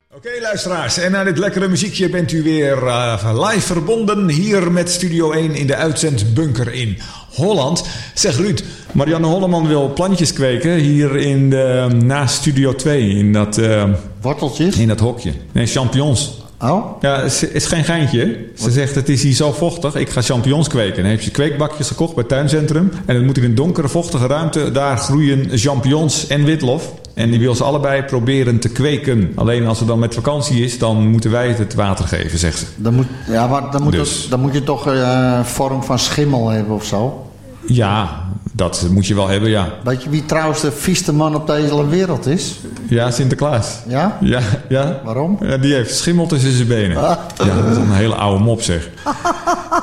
Oké, luisteraars, en na dit lekkere muziekje bent u weer live verbonden hier met Studio 1 in de uitzendbunker in Holland. Zeg Ruud, Marianne Holleman wil plantjes kweken hier in naast Studio 2 in dat... Worteltjes? In dat hokje. Nee, champignons. Oh? Ja, is geen geintje. Ze zegt, het is hier zo vochtig, ik ga champignons kweken. Dan heb je kweekbakjes gekocht bij het tuincentrum. En dan moet in een donkere, vochtige ruimte, daar groeien champignons en witlof. En die wil ze allebei proberen te kweken. Alleen als ze dan met vakantie is, dan moeten wij het water geven, zegt ze. Dan moet je toch vorm van schimmel hebben of zo? Ja, dat moet je wel hebben, ja. Weet je wie trouwens de vieste man op deze hele wereld is? Ja, Sinterklaas. Ja? Ja. Waarom? Ja, die heeft schimmel tussen zijn benen. Ja, dat is een hele oude mop, zeg.